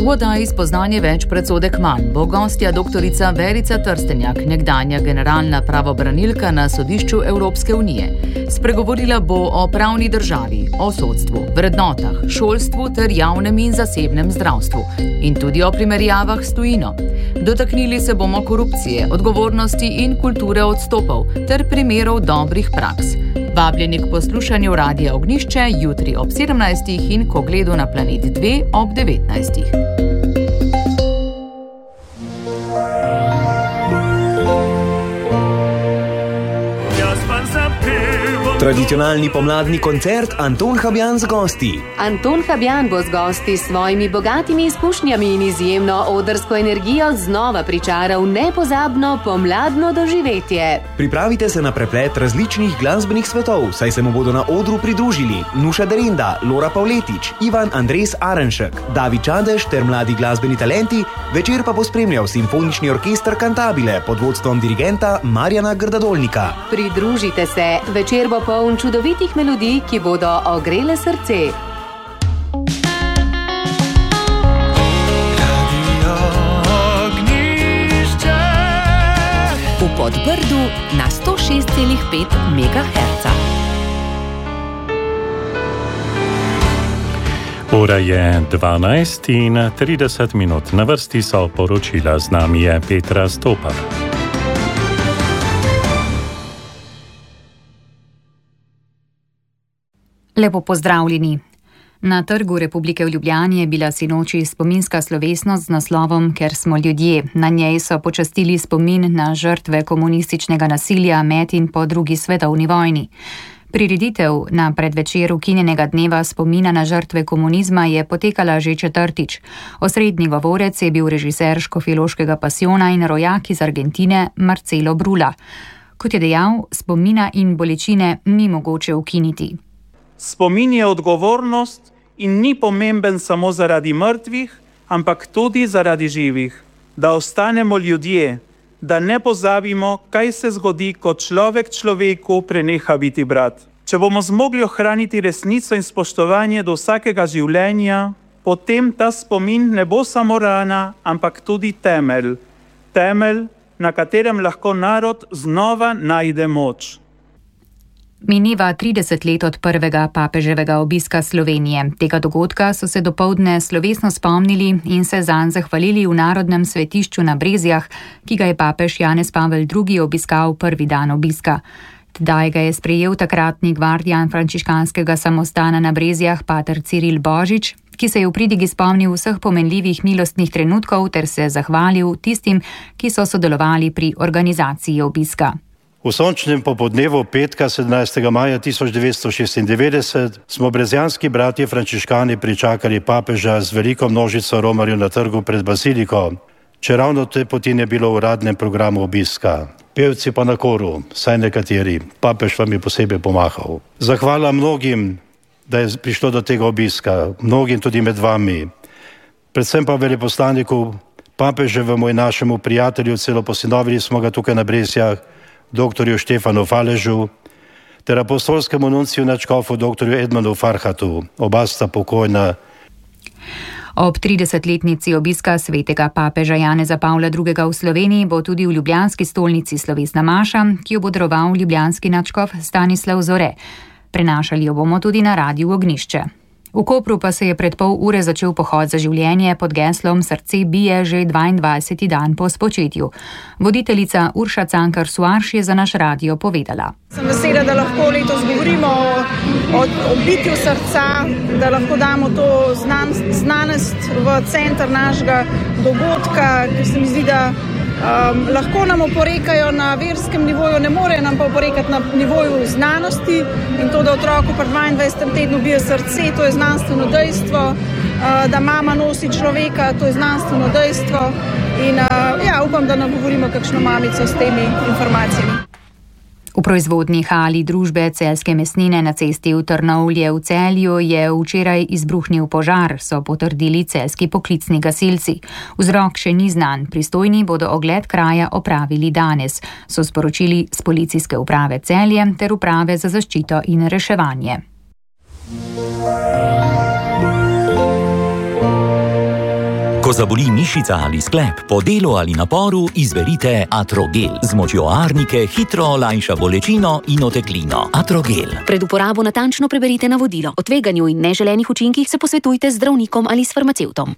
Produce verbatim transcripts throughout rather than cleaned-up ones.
V oddaji Spoznanje več, predsodek manj bo gostja doktorica Verica Trstenjak, nekdanja generalna pravobranilka na sodišču Evropske unije. Spregovorila bo o pravni državi, o sodstvu, vrednotah, šolstvu ter javnem in zasebnem zdravstvu in tudi o primerjavah s tujino. Dotaknili se bomo korupcije, odgovornosti in kulture odstopov ter primerov dobrih praks. Vabljeni k poslušanju Radia Ognjišče jutri ob sedemnajstih in ko gledu na Planet dve ob devetnajstih. Tradicionalni pomladni koncert Anton Habjan z gosti. Anton Habjan bo z gosti s svojimi bogatimi izkušnjami in izjemno odrsko energijo znova pričaral nepozabno pomladno doživetje. Pripravite se na preplet različnih glasbenih svetov, saj se mu bodo na odru pridružili Nuša Derinda, Lora Pavletič, Ivan Andres Arenšek, David Čadež ter mladi glasbeni talenti, večer pa bo spremljal simfonični orkester Cantabile pod vodstvom dirigenta Marjana Grdadolnika. Pridružite se, večer bo poln čudovitih melodij, ki bodo ogrele srce. V Podbrdu na sto šest celih pet megaherca. Ura je dvanajst in trideset minut. Na vrsti so poročila, z nami je Petra Stopar. Lepo pozdravljeni. Na Trgu Republike v Ljubljani je bila sinoči spominska slovesnost z naslovom Ker smo ljudje. Na njej so počastili spomin na žrtve komunističnega nasilja med in po drugi svetovni vojni. Prireditev na predvečer ukinjenega dneva spomina na žrtve komunizma je potekala že četrtič. Osrednji govorec je bil režiser Škofjeloškega pasijona in rojak iz Argentine Marcelo Brula. Kot je dejal, spomina in bolečine ni mogoče ukiniti. Spomin je odgovornost in ni pomemben samo zaradi mrtvih, ampak tudi zaradi živih. Da ostanemo ljudje, da ne pozabimo, kaj se zgodi, ko človek človeku preneha biti brat. Če bomo zmogli ohraniti resnico in spoštovanje do vsakega življenja, potem ta spomin ne bo samo rana, ampak tudi temelj. Temelj, na katerem lahko narod znova najde moč. Mineva trideset let od prvega papeževega obiska Slovenije. Tega dogodka so se dopoldne slovesno spomnili in se zanj zahvalili v Narodnem svetišču na Brezjah, ki ga je papež Janez Pavel drugi obiskal prvi dan obiska. Tedaj ga je sprejel takratni gvardijan frančiškanskega samostana na Brezjah, pater Ciril Božič, ki se je v pridigi spomnil vseh pomenljivih milostnih trenutkov ter se zahvalil tistim, ki so sodelovali pri organizaciji obiska. V sončnem popodnevu petka sedemnajstega maja tisoč devetsto šestindevetdeset smo brezjanski bratje frančiškani pričakali papeža z veliko množico romarjev na trgu pred baziliko, čeravno te poti ne bilo v uradnem programu obiska. Pevci pa na koru, saj nekateri, papež vam je posebej pomahal. Zahvala mnogim, da je prišlo do tega obiska, mnogim tudi med vami. Predvsem pa veleposlaniku papeževemu in našemu prijatelju, celo posinovili smo ga tukaj na Brezjah, doktorju Štefanu Faležu, ter apostolskemu nunciju nadškofu doktorju Edmundu Farhatu. Oba sta pokojna. Ob tridesetletnici obiska svetega papeža Janeza Pavla drugega v Sloveniji bo tudi v ljubljanski stolnici slovesna maša, ki jo bo daroval ljubljanski nadškof Stanislav Zore. Prenašali jo bomo tudi na Radiu Ognjišče. V Kopru pa se je pred pol ure začel pohod za življenje pod geslom Srce bije že dvaindvajseti dan po spočetju. Voditeljica Urša Cankar-Suarš je za naš radio povedala. Sem vesela, da lahko letos govorimo o, o bitju srca, da lahko damo to znan, znanost v center našega dogodka, ker se mi zdi, da Um, lahko nam oporekajo na verskem nivoju, ne morejo nam pa oporekati na nivoju znanosti in to, da otroku pri dvaindvajsetem tednu bije srce, to je znanstveno dejstvo, uh, da mama nosi človeka, to je znanstveno dejstvo in uh, ja, upam, da nam govorimo kakšno mamico s temi informacijami. V proizvodni hali družbe Celjske mesnine na cesti v Trnovlje v Celju je včeraj izbruhnil požar, so potrdili celjski poklicni gasilci. Vzrok še ni znan, pristojni bodo ogled kraja opravili danes, so sporočili z policijske uprave Celje ter uprave za zaščito in reševanje. Ko zaboli mišica ali sklep, po delu ali naporu, izberite Atrogel. Z močjo arnike hitro olajša bolečino in oteklino. Atrogel. Pred uporabo natančno preberite navodilo. O tveganju in neželenih učinkih se posvetujte z zdravnikom ali s farmacevtom.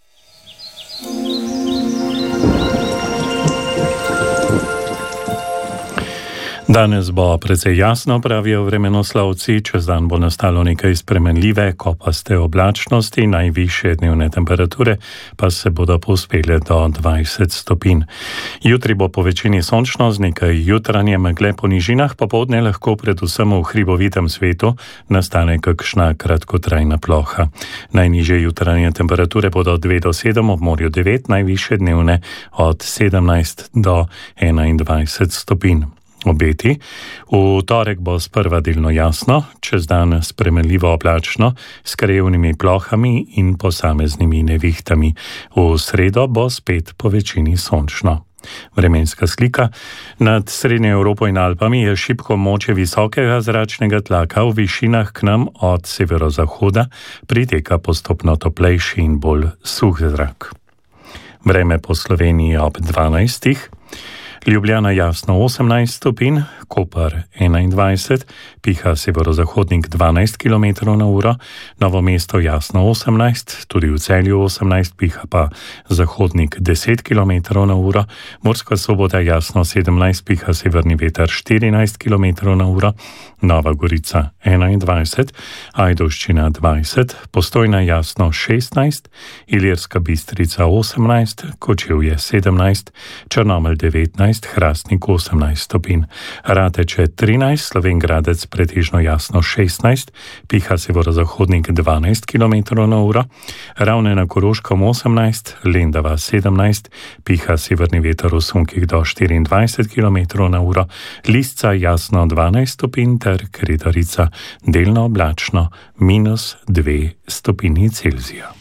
Danes bo precej jasno, pravijo vremenoslovci, čez dan bo nastalo nekaj spremenljive, kopaste oblačnosti, najvišje dnevne temperature pa se bodo povzpele do dvajset stopinj. Jutri bo po večini sončno z nekaj jutranje megle po nižinah, popoldne lahko predvsem v hribovitem svetu nastane kakšna kratkotrajna ploha. Najnižje jutranje temperature bodo dve do sedem, ob morju devet, najvišje dnevne od sedemnajst do enaindvajset stopinj. Obeti. V torek bo sprva delno jasno, čez dan spremenljivo oblačno, s krajevnimi plohami in posameznimi nevihtami. V sredo bo spet po večini sončno. Vremenska slika. Nad Srednjo Evropo in Alpami je šibko moče visokega zračnega tlaka, v višinah k nam od severozahoda priteka postopno toplejši in bolj suh zrak. Vreme po Sloveniji ob dvanajstih. Ljubljana jasno osemnajst stopinj, Koper enaindvajset, piha severozahodnik dvanajst kilometrov na uro, Novo mesto jasno osemnajst, tudi v Celju osemnajst, piha pa zahodnik deset kilometrov na uro, Murska Sobota jasno sedemnajst, piha severni veter štirinajst kilometrov na uro, Nova Gorica enaindvajset, Ajdovščina dvajset, Postojna jasno šestnajst, Ilirska Bistrica osemnajst, Kočevje sedemnajst, Črnomelj devetnajst, Hrastnik osemnajst stopinj, Rateče trinajst, Slovenj Gradec pretežno jasno šestnajst, piha severozahodnik dvanajst kilometrov na uro, Ravne na Koroškem osemnajst, Lendava sedemnajst, piha severni veter v sunkih do štiriindvajset kilometrov na uro, Lisca jasno dvanajst stopinj ter Kredarica delno oblačno minus dve stopinji Celzija.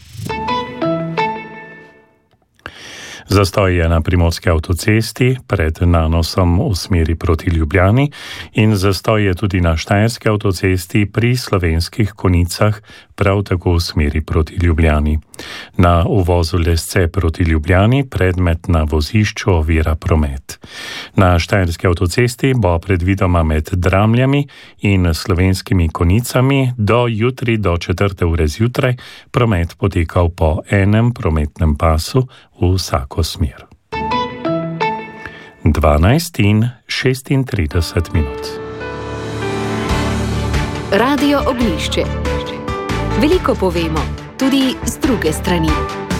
Zastoj je na primorski avtocesti pred nanosom v smeri proti Ljubljani in zastoj je tudi na štajerski avtocesti pri Slovenskih Konicah prav tako v smeri proti Ljubljani. Na uvozu Lesce proti Ljubljani predmet na vozišču ovira promet. Na štajerski avtocesti bo predvidoma med Dramljami in Slovenskimi Konicami do jutri do četrte ure zjutraj promet potekal po enem prometnem pasu v vsako smer. dvanajst in šestintrideset minut. Radio Ognjišče. Veliko povemo, tudi z druge strani.